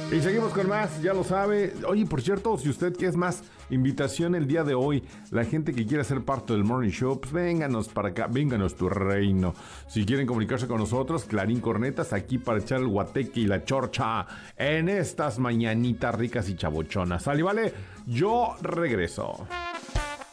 Y seguimos con más, ya lo sabe. Oye, por cierto, si usted quiere más invitación el día de hoy, la gente que quiera ser parte del Morning Show, pues vénganos para acá, vénganos tu reino. Si quieren comunicarse con nosotros, Clarín Cornetas, aquí para echar el guateque y la chorcha en estas mañanitas ricas y chabochonas. ¿Sale, vale? Yo regreso.